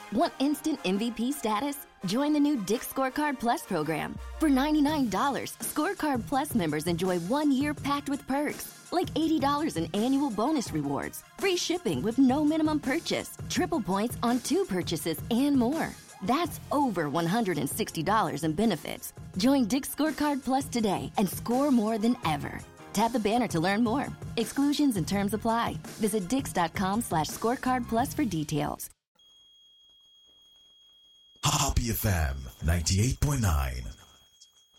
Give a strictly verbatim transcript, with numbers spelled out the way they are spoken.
Want instant M V P status? Join the new Dick's Scorecard Plus program. For ninety-nine dollars, Scorecard Plus members enjoy one year packed with perks, like eighty dollars in annual bonus rewards, free shipping with no minimum purchase, triple points on two purchases, and more. That's over one hundred sixty dollars in benefits. Join Dick's Scorecard Plus today and score more than ever. Tap the banner to learn more. Exclusions and terms apply. Visit dix.com slash scorecard plus for details. Happy F M ninety-eight point nine.